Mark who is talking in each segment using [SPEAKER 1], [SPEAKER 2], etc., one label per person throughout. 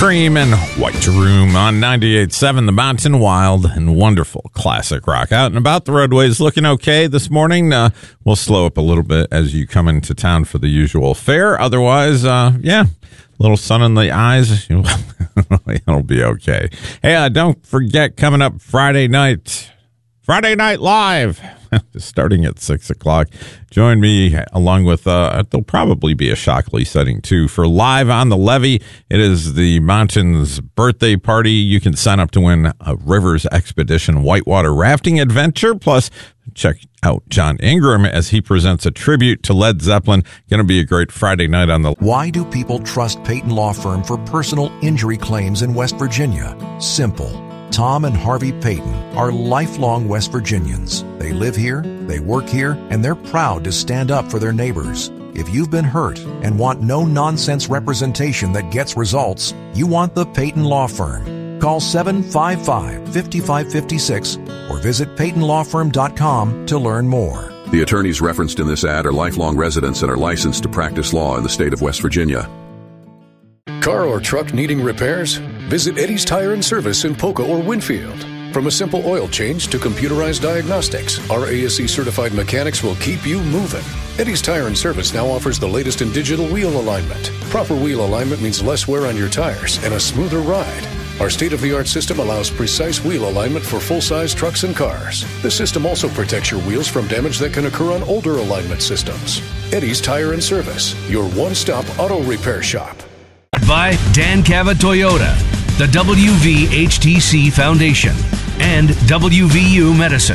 [SPEAKER 1] Cream and White Room on 98.7 The Mountain. Wild and wonderful classic rock. Out and about, the roadways looking okay this morning. We'll slow up a little bit as you come into town for the usual fare. Otherwise, little sun in the eyes. It'll be okay. Hey, don't forget, coming up Friday Night Live, starting at 6 o'clock. Join me along with, there'll probably be a Shockley setting too for Live on the Levee. It is the Mountain's birthday party. You can sign up to win a Rivers Expedition whitewater rafting adventure. Plus, check out John Ingram as he presents a tribute to Led Zeppelin. Going to be a great Friday night on the...
[SPEAKER 2] Why do people trust Peyton Law Firm for personal injury claims in West Virginia? Simple. Tom and Harvey Peyton are lifelong West Virginians. They live here, they work here, and they're proud to stand up for their neighbors. If you've been hurt and want no-nonsense representation that gets results, you want the Peyton Law Firm. Call 755-5556 or visit PeytonLawFirm.com to learn more.
[SPEAKER 3] The attorneys referenced in this ad are lifelong residents and are licensed to practice law in the state of West Virginia.
[SPEAKER 4] Car or truck needing repairs? Visit Eddie's Tire and Service in Poca or Winfield. From a simple oil change to computerized diagnostics, our ASE-certified mechanics will keep you moving. Eddie's Tire and Service now offers the latest in digital wheel alignment. Proper wheel alignment means less wear on your tires and a smoother ride. Our state-of-the-art system allows precise wheel alignment for full-size trucks and cars. The system also protects your wheels from damage that can occur on older alignment systems. Eddie's Tire and Service, your one-stop auto repair shop.
[SPEAKER 5] By Dan Cava Toyota, the WVHTC Foundation, and WVU Medicine.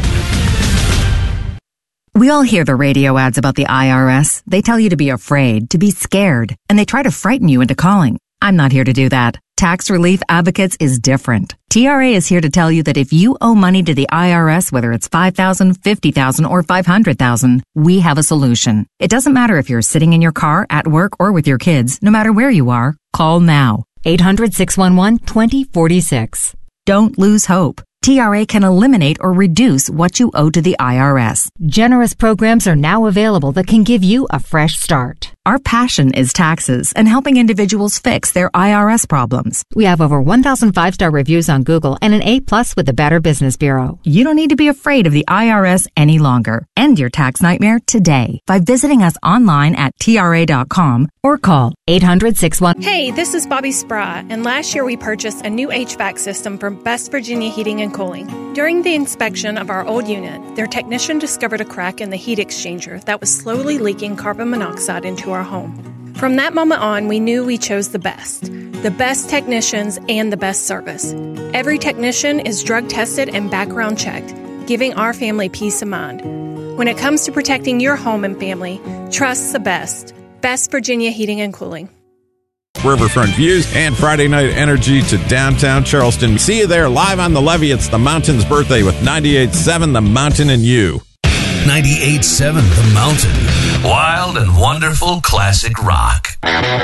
[SPEAKER 6] We all hear the radio ads about the IRS. They tell you to be afraid, to be scared, and they try to frighten you into calling. I'm not here to do that. Tax Relief Advocates is different. TRA is here to tell you that if you owe money to the IRS, whether it's $5,000, $50,000, or $500,000, we have a solution. It doesn't matter if you're sitting in your car, at work, or with your kids. No matter where you are, call now. 800-611-2046. Don't lose hope. TRA can eliminate or reduce what you owe to the IRS.
[SPEAKER 7] Generous programs are now available that can give you a fresh start.
[SPEAKER 6] Our passion is taxes and helping individuals fix their IRS problems.
[SPEAKER 7] We have over 1,000 5-star reviews on Google and an A+ with the Better Business Bureau.
[SPEAKER 6] You don't need to be afraid of the IRS any longer. End your tax nightmare today by visiting us online at TRA.com or call 800-61.
[SPEAKER 8] Hey, this is Bobby Sprott, and last year we purchased a new HVAC system from Best Virginia Heating and Cooling. During the inspection of our old unit, their technician discovered a crack in the heat exchanger that was slowly leaking carbon monoxide into our home. From that moment on, we knew we chose the best technicians and the best service. Every technician is drug tested and background checked, giving our family peace of mind. When it comes to protecting your home and family, trust the best. Best Virginia Heating and Cooling.
[SPEAKER 1] Riverfront views and Friday night energy to downtown Charleston. See you there live on the Levee. It's the Mountain's birthday with 98.7 The Mountain and You.
[SPEAKER 5] 98.7 The Mountain. Wild and wonderful classic rock.